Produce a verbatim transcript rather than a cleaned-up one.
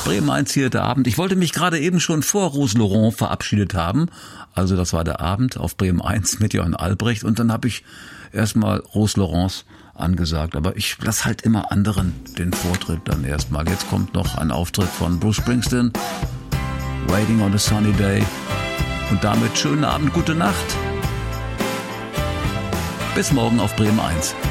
Bremen eins hier, der Abend. Ich wollte mich gerade eben schon vor Rose Laurent verabschiedet haben. Also das war der Abend auf Bremen eins mit Johann Albrecht. Und dann habe ich erstmal Rose Laurent angesagt. Aber ich lasse halt immer anderen den Vortritt dann erstmal. Jetzt kommt noch ein Auftritt von Bruce Springsteen. Waiting on a Sunny Day. Und damit schönen Abend, gute Nacht. Bis morgen auf Bremen eins.